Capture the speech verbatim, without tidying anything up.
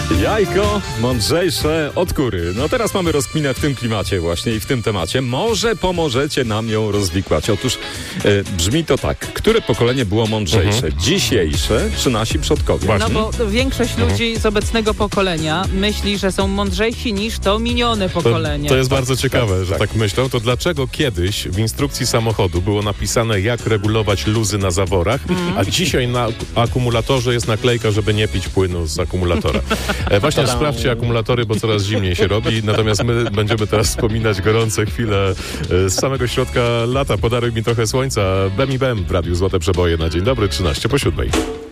Jajko mądrzejsze od kury. No teraz mamy rozkminę w tym klimacie właśnie i w tym temacie. Może pomożecie nam ją rozwikłać. Otóż e, brzmi to tak. Które pokolenie było mądrzejsze? Mhm. Dzisiejsze czy nasi przodkowie? No bo większość mhm. ludzi z obecnego pokolenia myśli, że są mądrzejsi niż to minione pokolenie. To, to jest bardzo ciekawe, tak, że tak. tak myślą. To dlaczego kiedyś w instrukcji samochodu było napisane, jak regulować luzy na zaworach, mhm. a dzisiaj na akumulatorze jest naklejka, żeby nie pić płynu z akumulatora. E, właśnie Ta-dam. Sprawdźcie akumulatory, bo coraz zimniej się robi, natomiast my będziemy teraz wspominać gorące chwile e, z samego środka lata. Podaruj mi trochę słońca. Bem i bem w Radiu Złote Przeboje na dzień dobry, trzynaście po siódmej.